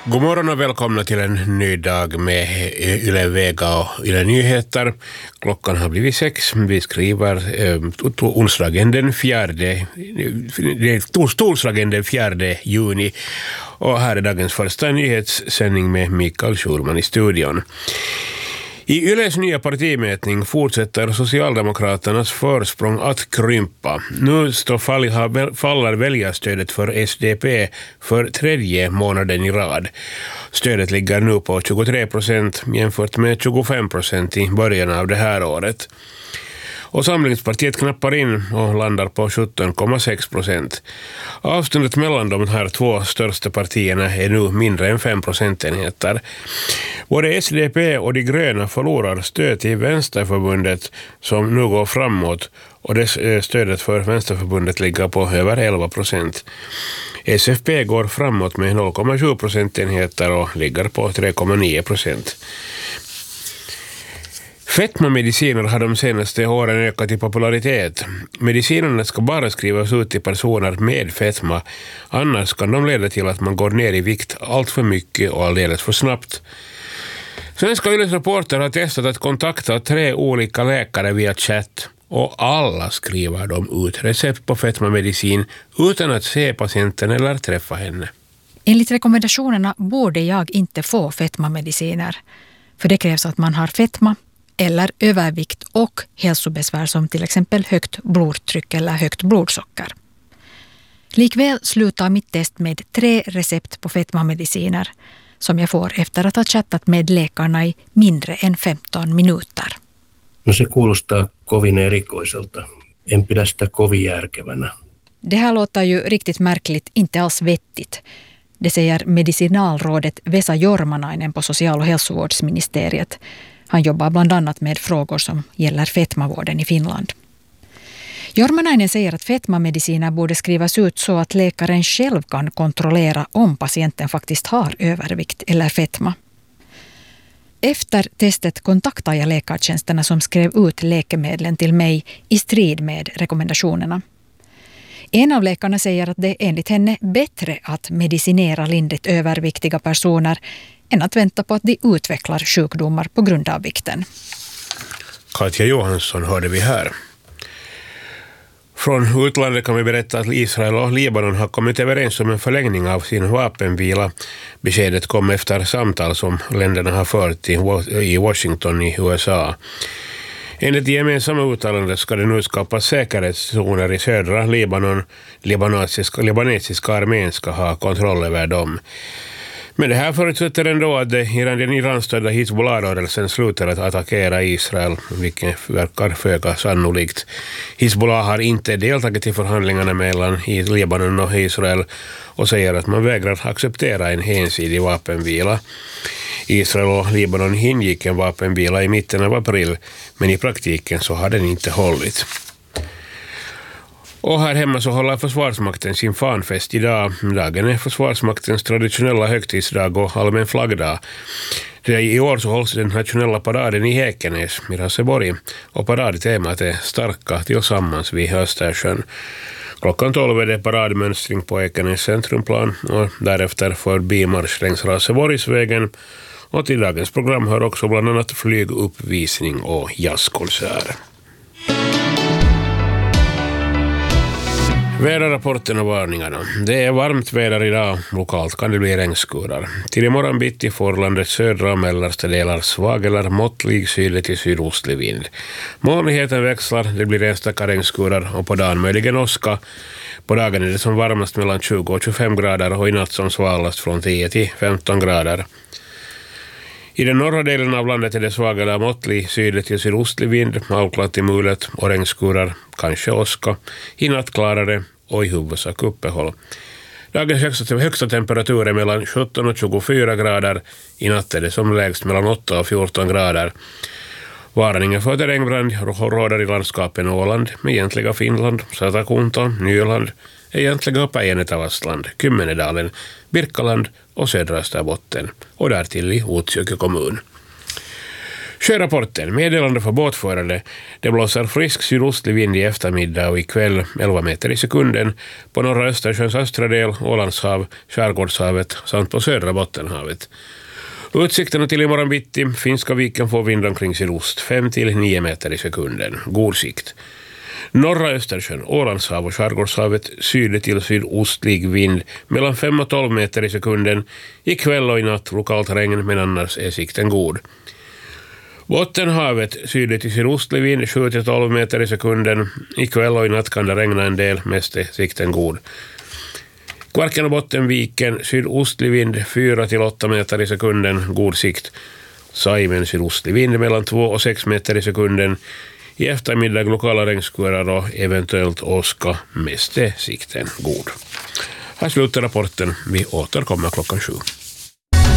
God morgon och välkomna till en ny dag med Yle Vega och Yle Nyheter. Klockan har blivit 6. Vi skriver torsdagen den 4 juni. Och här är dagens första nyhetssändning med Mikael Schurman i studion. I Yles nya partimätning fortsätter Socialdemokraternas försprång att krympa. Nu faller väljarstödet för SDP för 3:e månaden i rad. Stödet ligger nu på 23% jämfört med 25% i början av det här året. Och Samlingspartiet knappar in och landar på 17,6%. Avståndet mellan de här två största partierna är nu mindre än 5 procentenheter. Både SDP och de gröna förlorar stöd till Vänsterförbundet som nu går framåt, och stödet för Vänsterförbundet ligger på över 11%. SFP går framåt med 0,7 procentenheter och ligger på 3,9%. Fetmamediciner har de senaste åren ökat i popularitet. Medicinerna ska bara skrivas ut till personer med fetma, annars kan de leda till att man går ner i vikt allt för mycket och alldeles för snabbt. Svenska Yles Reporter har testat att kontakta 3 olika läkare via chatt, och alla skriver de ut recept på fetmamedicin utan att se patienten eller träffa henne. Enligt rekommendationerna borde jag inte få fetmamediciner, för det krävs att man har fetma eller övervikt och hälsobesvär som till exempel högt blodtryck eller högt blodsocker. Likväl slutar mitt test med 3 recept på fetmamediciner som jag får efter att ha chattat med läkarna i mindre än 15 minuter. No se kuulostaa kovin erikoiselta. En pidä sitä kovin järkevänä. Det här låter ju riktigt märkligt, inte alls vettigt. Det säger medicinalrådet Vesa Jormanainen på social- och hälsovårdsministeriet. Han jobbar bland annat med frågor som gäller fetmavården i Finland. Jormanainen säger att fetmamediciner borde skrivas ut så att läkaren själv kan kontrollera om patienten faktiskt har övervikt eller fetma. Efter testet kontaktade jag läkartjänsterna som skrev ut läkemedlen till mig i strid med rekommendationerna. En av läkarna säger att det enligt henne bättre att medicinera lindrigt överviktiga personer än att vänta på att de utvecklar sjukdomar på grund av vikten. Katja Johansson hörde vi här. Från utlandet kan vi berätta att Israel och Libanon har kommit överens om en förlängning av sin vapenvila. Beskedet kom efter samtal som länderna har fört i Washington i USA. Enligt det gemensamma uttalandet ska det nu skapas säkerhetszoner i södra Libanon. Libanesiska armén ska ha kontroll över dem. Men det här förutsätter ändå att den Iran-stödda Hizbollah-rörelsen slutar att attackera Israel, vilket verkar föga sannolikt. Hizbollah har inte deltagit i förhandlingarna mellan Libanon och Israel och säger att man vägrar acceptera en ensidig vapenvila. Israel och Libanon ingick en vapenvila i mitten av april, men i praktiken så har den inte hållit. Och här hemma så håller Försvarsmakten sin fanfest idag. Dagen är Försvarsmaktens traditionella högtidsdag och allmän flaggdag. I år så hålls den nationella paraden i Hekenäs, i Raseborg, och paradtemat är starka tillsammans vid Östersjön. Klockan 12 är det paradmönstring på Hekenäs centrumplan och därefter förbimarsch längs Raseborgsvägen. Och till dagens program hör också bland annat flyguppvisning och jazzkonsert. Väderrapporten och varningarna. Det är varmt väder idag. Lokalt kan det bli regnskurar. Till imorgon bitti får landets södra och mellersta delar svag eller måttlig sydlig till sydostlig vind. Molnigheten växlar, det blir enstaka regnskurar och på dagen möjligen åska. På dagen är det som varmast mellan 20 och 25 grader och i natt som svalast från 10 till 15 grader. I den norra delen av landet är det svag eller måttlig sydlig till sydostlig vind, avklart i mulet och regnskurar, kanske åska. I natt klarare och i huvudsak uppehåll. Dagens högsta temperatur är mellan 17 och 24 grader. I natt är det som lägst mellan 8 och 14 grader. Varningen för regnbrand råder i landskapen Åland, med egentliga Finland, Satakunta, Nyland, egentliga Päijänne-Tavastland, Kymmenedalen, Birkaland och södra Österbotten och därtill i Utsjoki kommun. Sjörapporten, meddelande för båtförare. Det blåser frisk sydostlig vind i eftermiddag och ikväll 11 meter i sekunden på norra Östersjöns östra del, Ålandshav, Skärgårdshavet samt på södra Bottenhavet. Utsikterna till imorgon bitti, Finska viken får vind omkring sydost 5-9 meter i sekunden. God sikt. Norra Östersjön, Ålandshav och Skärgårdshavet syd till sydostlig vind mellan 5 och 12 meter i sekunden. Ikväll och i natt lokalt regn, men annars är sikten god. Bottenhavet syd till sydostlig vind 7-12 meter i sekunden. Ikväll och i natt kan det regna en del, mest är sikten god. Kvarken och Bottenviken sydostlig vind 4-8 meter i sekunden, god sikt. Saimen sydostlig vind mellan 2 och 6 meter i sekunden. I eftermiddag lokala regnskurar och eventuellt åska, mest är sikten god. Här slutar rapporten. Vi återkommer klockan 7.